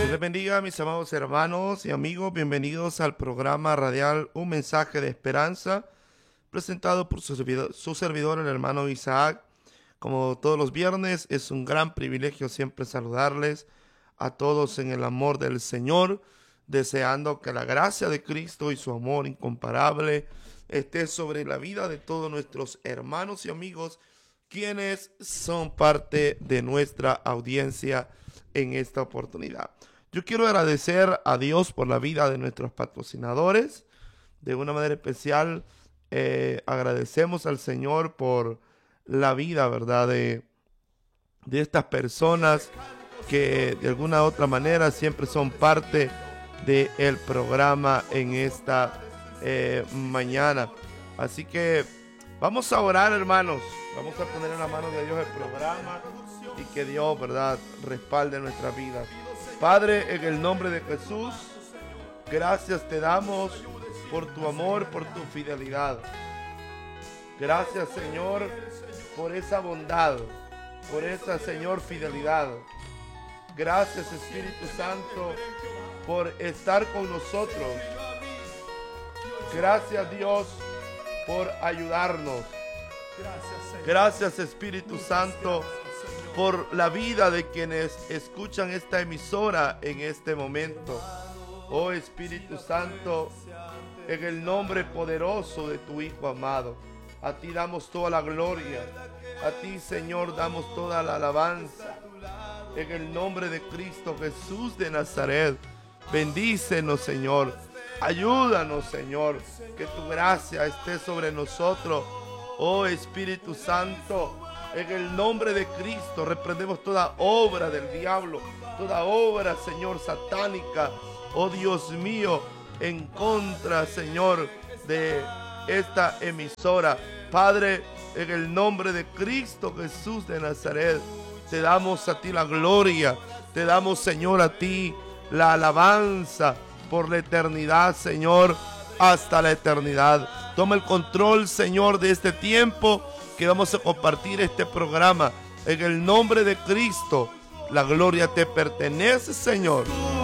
Dios les bendiga, mis amados hermanos y amigos. Bienvenidos al programa radial Un Mensaje de Esperanza, presentado por su servidor, el hermano Isaac. Como todos los viernes, es un gran privilegio siempre saludarles a todos en el amor del Señor, deseando que la gracia de Cristo y su amor incomparable esté sobre la vida de todos nuestros hermanos y amigos, quienes son parte de nuestra audiencia en esta oportunidad. Yo quiero agradecer a Dios por la vida de nuestros patrocinadores. De una manera especial, agradecemos al Señor por la vida, ¿verdad?, de estas personas que de alguna u otra manera siempre son parte del programa en esta mañana. Así que vamos a orar, hermanos. Vamos a poner en la mano de Dios el programa y que Dios, ¿verdad?, respalde nuestras vidas. Padre, en el nombre de Jesús, gracias te damos por tu amor, por tu fidelidad. Gracias, Señor, por esa bondad, por esa, Señor, fidelidad. Gracias, Espíritu Santo, por estar con nosotros. Gracias, Dios, por ayudarnos. Gracias, Espíritu Santo, por la vida de quienes escuchan esta emisora en este momento. Oh Espíritu Santo, en el nombre poderoso de tu Hijo amado, a ti damos toda la gloria, a ti, Señor, damos toda la alabanza. En el nombre de Cristo Jesús de Nazaret, bendícenos, Señor. Ayúdanos, Señor, que tu gracia esté sobre nosotros. Oh Espíritu Santo, en el nombre de Cristo reprendemos toda obra del diablo, toda obra, Señor, satánica, oh Dios mío, en contra, Señor, de esta emisora. Padre, en el nombre de Cristo Jesús de Nazaret, te damos a ti la gloria, te damos, Señor, a ti la alabanza por la eternidad, Señor, hasta la eternidad. Toma el control, Señor, de este tiempo que vamos a compartir este programa. En el nombre de Cristo, la gloria te pertenece, Señor.